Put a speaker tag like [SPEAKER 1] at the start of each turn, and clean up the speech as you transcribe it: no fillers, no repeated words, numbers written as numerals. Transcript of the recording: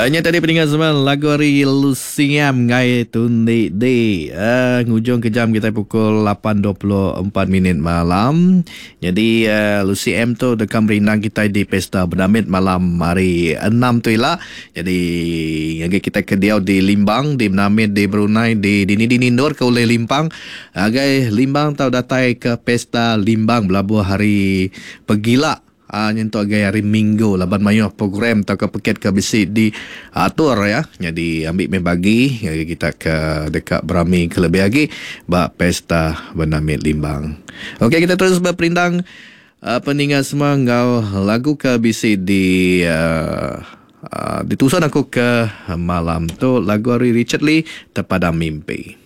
[SPEAKER 1] Hanya tadi pendengar semua lagu hari Lusiam ngai tundi di ngujung kejam kita pukul 8.24 malam. Jadi Lusiam tu dekam rindang kita di pesta berdamit malam hari 6 tu lah. Jadi yang kita kediau di Limbang, di berdamit di Brunei, di dini Indor ke oleh Limpang. Agai Limbang tau datai ke pesta Limbang belabuh hari pegila. Nyentuh gaya hari Minggu laban mayuh program atau ke peket ke besi di atur ya. Jadi ambil membagi kita ke dekat Berami ke lebih lagi bak pesta bernamit Limbang. Okey, kita terus berperindang pendengar semua ngau lagu ke besi di ditusan aku ke malam tu lagu hari Richard Lee Terpadam Mimpi.